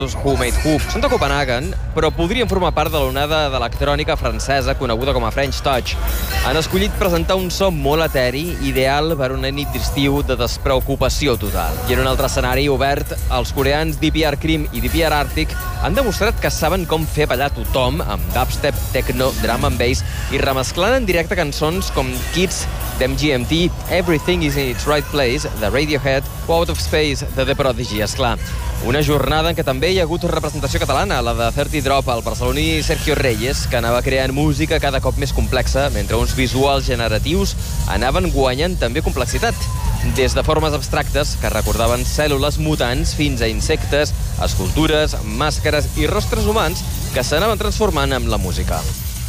Who Made Who. Són de Copenhagen, però podrien formar part de l'onada de l'electrònica francesa coneguda com a French Touch. Han escollit presentar un so molt eteri, ideal per una nit d'estiu de despreocupació total. I en un altre escenari obert, els coreans DPR Cream i DPR Arctic han demostrat que saben com fer ballar tothom amb dubstep, techno, drum and bass i remesclant en directe cançons com Kids d'MGMT, Everything is in its Right Place, de Radiohead, o Out of Space, de The Prodigy, esclar. Una jornada en què també hi ha hagut representació catalana, la de 30 Drop, el barceloní Sergio Reyes, que anava creant música cada cop més complexa, mentre uns visuals generatius anaven guanyant també complexitat. Des de formes abstractes, que recordaven cèl·lules mutants, fins a insectes, escultures, màscares i rostres humans que s'anaven transformant amb la música.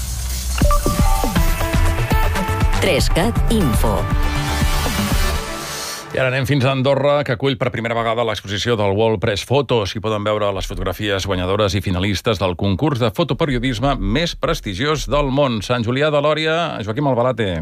3CAT Info. I ara anem fins a Andorra, que acull per primera vegada l'exposició del World Press Photo. S'hi poden veure les fotografies guanyadores i finalistes del concurs de fotoperiodisme més prestigiós del món. Sant Julià de Lòria, Joaquim Albalate.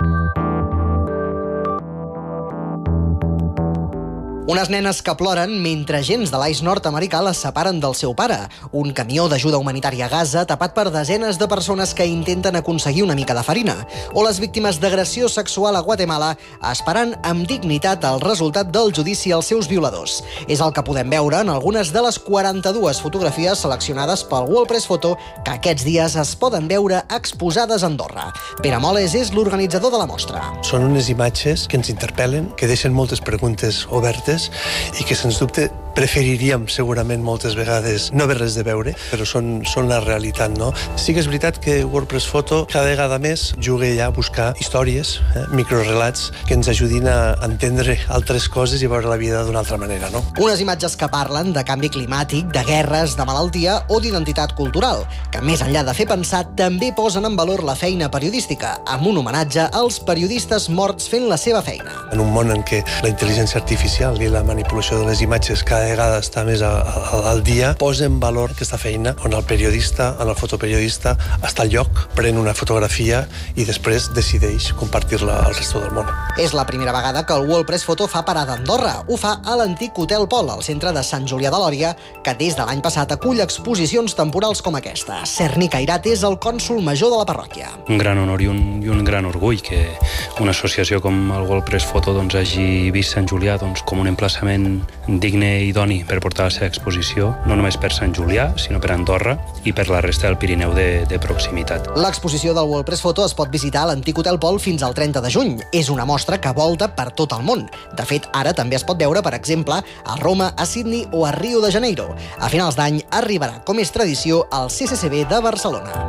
Unes nenes que ploren mentre agents de l'AIS nord-americà les separen del seu pare. Un camió d'ajuda humanitària a Gaza tapat per desenes de persones que intenten aconseguir una mica de farina. O les víctimes d'agressió sexual a Guatemala esperant amb dignitat el resultat del judici als seus violadors. És el que podem veure en algunes de les 42 fotografies seleccionades pel World Press Photo que aquests dies es poden veure exposades a Andorra. Pere Moles és l'organitzador de la mostra. Són unes imatges que ens interpel·len, que deixen moltes preguntes obertes i que, sens dubte, preferiríem segurament moltes vegades no haver res de veure, però són la realitat, no? Sí que és veritat que WordPress Photo cada vegada més juga ja a buscar històries, microrelats, que ens ajudin a entendre altres coses i veure la vida d'una altra manera, no? Unes imatges que parlen de canvi climàtic, de guerres, de malaltia o d'identitat cultural, que més enllà de fer pensar també posen en valor la feina periodística, amb un homenatge als periodistes morts fent la seva feina. En un món en què la intel·ligència artificial i la manipulació de les imatges cada vegada està més al dia, posa en valor aquesta feina on el periodista, el fotoperiodista, està al lloc, pren una fotografia i després decideix compartir-la al resto del món. És la primera vegada que el World Press Photo fa parada a Andorra. Ho fa a l'antic Hotel Pol, al centre de Sant Julià de Lòria, que des de l'any passat acull exposicions temporals com aquesta. Cerny Cairat és el cònsol major de la parròquia. Un gran honor i un gran orgull que una associació com el World Press Photo hagi vist Sant Julià com un emplaçament digne i idoni per portar la seva exposició, no només per Sant Julià, sinó per Andorra i per la resta del Pirineu de proximitat. L'exposició del World Press Photo es pot visitar a l'antic Hotel Pol fins al 30 de juny. És una mostra que volta per tot el món. De fet, ara també es pot veure, per exemple, a Roma, a Sydney o a Rio de Janeiro. A finals d'any arribarà, com és tradició, al CCCB de Barcelona.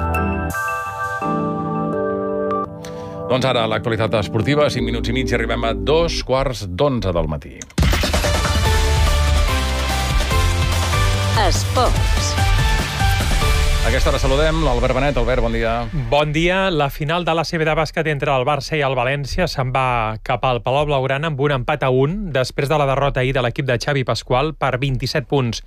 Doncs ara, l'actualitat esportiva, 5 minuts i mig, i arribem a 2:15 del matí. Esports. A aquesta hora saludem l'Albert Benet. Albert, bon dia. Bon dia. La final de l'ACB de bàsquet entre el Barça i el València se'n va cap al Palau Blaugrana amb un empat a 1 després de la derrota ahir de l'equip de Xavi Pasqual per 27 punts,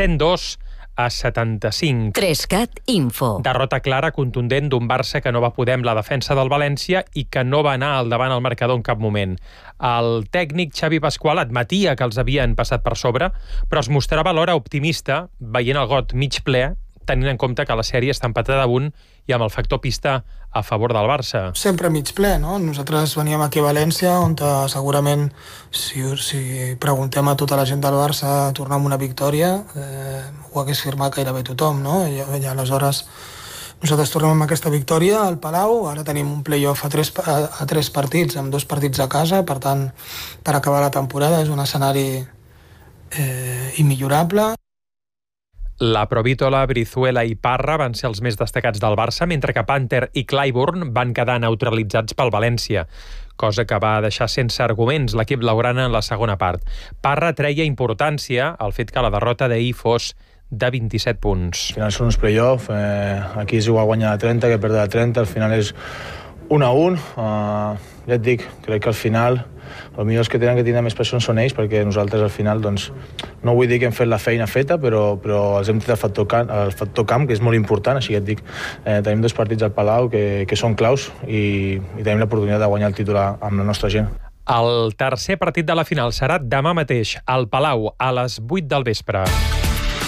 102-75. 3CAT Info. Derrota clara, contundent d'un Barça que no va poder amb la defensa del València i que no va anar al davant al marcador en cap moment. El tècnic Xavi Pasqual admetia que els havien passat per sobre, però es mostrava alhora optimista, veient el got mig ple, tenint en compte que la sèrie està empatada a 1 i amb el factor pista a favor del Barça. Sempre mig ple, no? Nosaltres veníem aquí a València, on segurament, si preguntem a tota la gent del Barça tornar amb una victòria, ho hagués firmat gairebé tothom, no? I aleshores nosaltres tornem amb aquesta victòria al Palau, ara tenim un play-off a tres partits, amb 2 partits a casa, per tant, per acabar la temporada és un escenari immillorable. La Provítola, Brizuela i Parra van ser els més destacats del Barça, mentre que Panther i Clyburn van quedar neutralitzats pel València, cosa que va deixar sense arguments l'equip blaugrana en la segona part. Parra treia importància al fet que la derrota d'ahir fos de 27 punts. Al final són uns play-off, aquí és igual guanyar a 30 que perdre a 30, al final és 1-1. Ja et dic, crec que al final els millors que tenen més pressió són ells, perquè nosaltres al final, doncs, no vull dir que hem fet la feina feta, però els hem tret el factor camp, que és molt important, així que et dic, tenim 2 partits al Palau que són claus i tenim l'oportunitat de guanyar el títol amb la nostra gent. El tercer partit de la final serà demà mateix al Palau a les 8 del vespre.